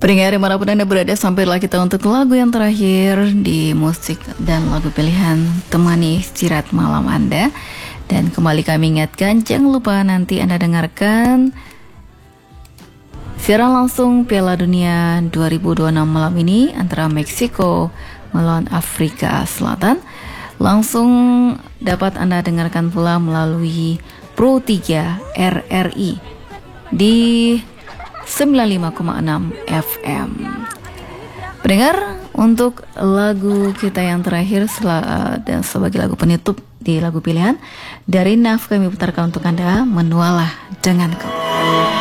Pendengar dimanapun Anda berada, sampailah kita untuk lagu yang terakhir di musik dan lagu pilihan temani istirahat malam Anda. Dan kembali kami ingatkan, jangan lupa nanti Anda dengarkan siaran langsung Piala Dunia 2026 malam ini antara Meksiko melawan Afrika Selatan. Langsung dapat Anda dengarkan pula melalui Pro 3 RRI di 95,6 FM. Pendengar, untuk lagu kita yang terakhir dan sebagai lagu penutup di lagu pilihan dari Naf, kami putarkan untuk Anda, Menualah Denganku.